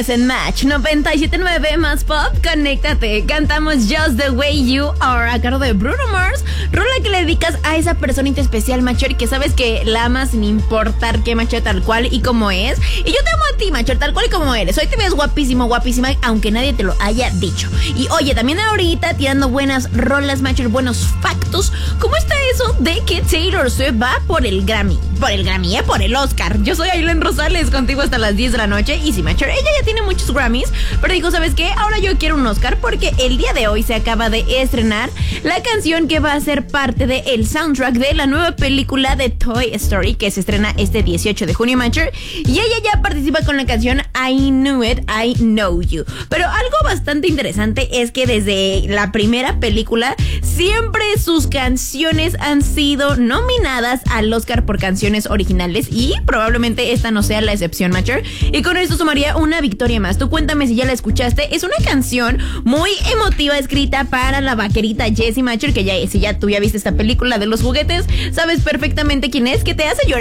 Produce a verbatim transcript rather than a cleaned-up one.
viernes en Match noventa y siete punto nueve más pop. Conéctate. Cantamos Just the Way You Are a cargo de Bruno Mars. Rola que le dedicas a esa personita especial, Machor, que sabes que la amas sin importar qué, Machor, tal cual y como es. Y yo te amo a ti, Machor, tal cual y como eres. Hoy te ves guapísimo, guapísima, aunque nadie te lo haya dicho. Y oye, también ahorita tirando buenas rolas, Machor, buenos factos. ¿Cómo está eso de que Taylor Swift va por el Grammy? Por el Grammy, ¿eh? Por el Oscar. Yo soy Aileen Rosales, contigo hasta las diez de la noche. Y sí, Machor, ella ya tiene muchos Grammys, pero dijo, ¿sabes qué? Ahora yo quiero un Oscar porque el día de hoy se acaba de estrenar la canción que va a ser parte del soundtrack de la nueva película de Toy Story, que se estrena este dieciocho de junio, Machor. Y ella ya participa con la canción I Knew It, I Know You. Pero algo bastante interesante es que desde la primera película siempre sus canciones han sido nominadas al Oscar por canciones originales y probablemente esta no sea la excepción, Machor. Y con esto sumaría una victoria más. Tú cuéntame si ya la escuchaste. Es una canción muy emotiva escrita para la vaquerita Jessie, Machor, que ya si ya tú ya viste esta película de los juguetes, sabes perfectamente quién es, que te hace llorar